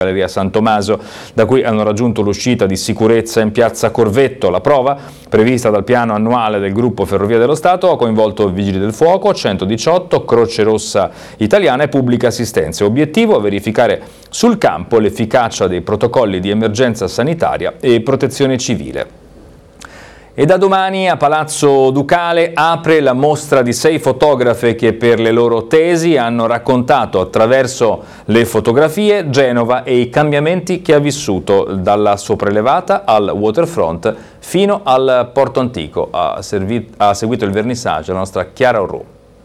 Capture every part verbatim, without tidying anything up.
Galleria San Tommaso, da cui hanno raggiunto l'uscita di sicurezza in piazza Corvetto. La prova, prevista dal piano annuale del gruppo Ferrovie dello Stato, ha coinvolto Vigili del Fuoco, centodiciotto, Croce Rossa Italiana e Pubblica Assistenza. Obiettivo: verificare sul campo l'efficacia dei protocolli di emergenza sanitaria e protezione civile. E da domani a Palazzo Ducale apre la mostra di sei fotografe che per le loro tesi hanno raccontato attraverso le fotografie Genova e i cambiamenti che ha vissuto, dalla sopraelevata al waterfront fino al Porto Antico. Ha, ha seguito il vernissage la nostra Chiara Orru.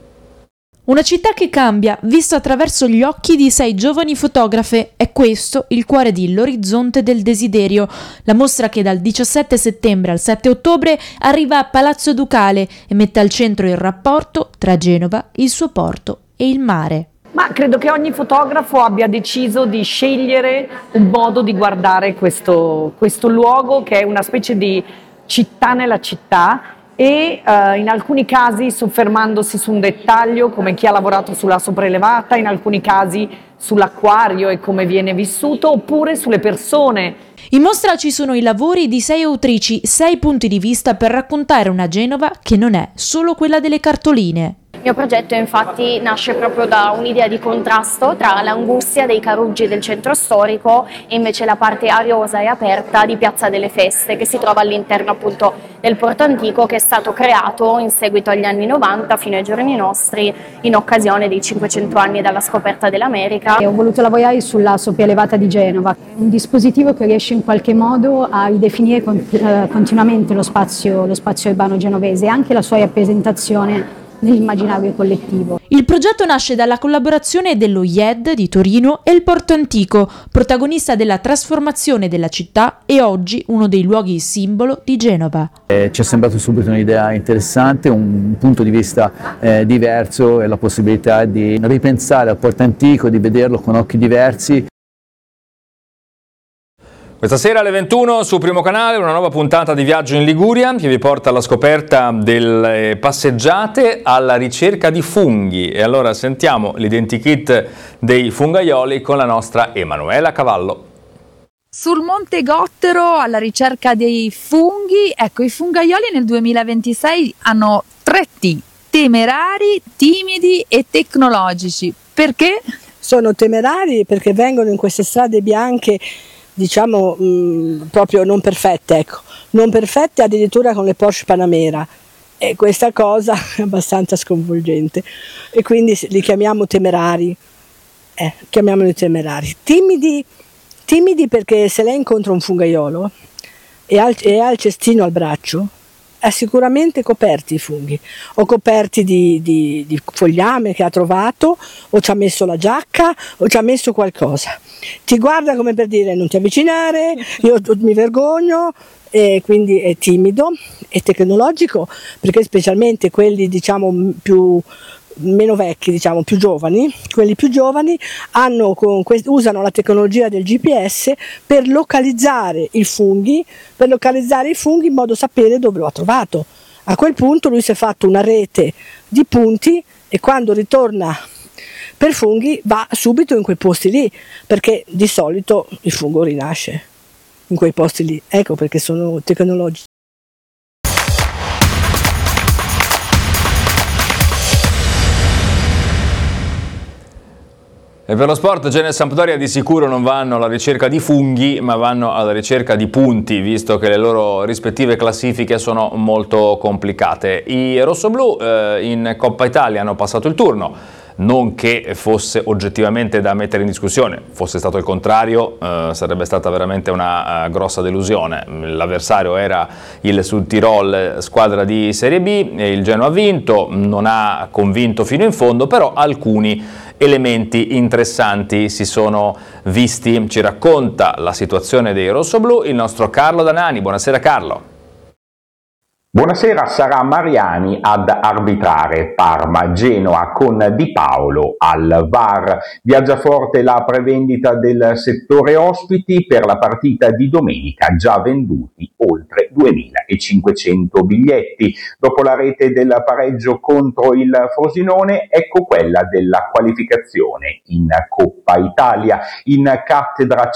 Una città che cambia, vista attraverso gli occhi di sei giovani fotografe. È questo il cuore di L'Orizzonte del Desiderio, la mostra che dal diciassette settembre al sette ottobre arriva a Palazzo Ducale e mette al centro il rapporto tra Genova, il suo porto e il mare. Ma credo che ogni fotografo abbia deciso di scegliere un modo di guardare questo, questo luogo, che è una specie di città nella città, e uh, in alcuni casi soffermandosi su un dettaglio come chi ha lavorato sulla sopraelevata, in alcuni casi sull'acquario e come viene vissuto, oppure sulle persone. In mostra ci sono i lavori di sei autrici, sei punti di vista per raccontare una Genova che non è solo quella delle cartoline. Il mio progetto infatti nasce proprio da un'idea di contrasto tra l'angustia dei caruggi del centro storico e invece la parte ariosa e aperta di Piazza delle Feste, che si trova all'interno appunto del Porto Antico, che è stato creato in seguito agli anni novanta fino ai giorni nostri in occasione dei cinquecento anni dalla scoperta dell'America. E ho voluto lavorare sulla sopraelevata di Genova, un dispositivo che riesce in qualche modo a ridefinire continuamente lo spazio, lo spazio urbano genovese e anche la sua rappresentazione nell'immaginario collettivo. Il progetto nasce dalla collaborazione dello I E D di Torino e il Porto Antico, protagonista della trasformazione della città e oggi uno dei luoghi simbolo di Genova. Eh, ci è sembrato subito un'idea interessante, un punto di vista eh, diverso e la possibilità di ripensare al Porto Antico, di vederlo con occhi diversi. Questa sera alle ventuno su Primo Canale una nuova puntata di Viaggio in Liguria che vi porta alla scoperta delle passeggiate alla ricerca di funghi. E allora sentiamo l'identikit dei fungaioli con la nostra Emanuela Cavallo. Sul Monte Gottero alla ricerca dei funghi. Ecco, i fungaioli nel duemilaventisei hanno tre T: temerari, timidi e tecnologici. Perché? Sono temerari perché vengono in queste strade bianche, diciamo mh, proprio non perfette, ecco, non perfette addirittura con le Porsche Panamera, e questa cosa è abbastanza sconvolgente e quindi li chiamiamo temerari, eh, chiamiamoli temerari. Timidi, timidi perché se lei incontra un fungaiolo e ha, e ha il cestino al braccio, ha sicuramente coperti i funghi, o coperti di, di, di fogliame che ha trovato, o ci ha messo la giacca, o ci ha messo qualcosa. Ti guarda come per dire non ti avvicinare, io mi vergogno, e quindi è timido e tecnologico, perché specialmente quelli diciamo più meno vecchi, diciamo più giovani, quelli più giovani hanno con quest- usano la tecnologia del G P S per localizzare i funghi, per localizzare i funghi in modo da sapere dove lo ha trovato. A quel punto lui si è fatto una rete di punti e quando ritorna per funghi va subito in quei posti lì, perché di solito il fungo rinasce in quei posti lì, ecco perché sono tecnologici. E per lo sport Genova e Sampdoria di sicuro non vanno alla ricerca di funghi, ma vanno alla ricerca di punti, visto che le loro rispettive classifiche sono molto complicate. I rossoblù eh, in Coppa Italia hanno passato il turno. Non che fosse oggettivamente da mettere in discussione, fosse stato il contrario eh, sarebbe stata veramente una uh, grossa delusione. L'avversario era il Südtirol, squadra di Serie B, e il Genoa ha vinto, non ha convinto fino in fondo, però alcuni elementi interessanti si sono visti. Ci racconta la situazione dei rossoblù il nostro Carlo Danani. Buonasera Carlo. Buonasera, sarà Mariani ad arbitrare Parma-Genoa con Di Paolo al V A R. Viaggia forte la prevendita del settore ospiti per la partita di domenica, già venduti oltre duemilacinquecento biglietti. Dopo la rete del pareggio contro il Frosinone, ecco quella della qualificazione in Coppa Italia. In cattedra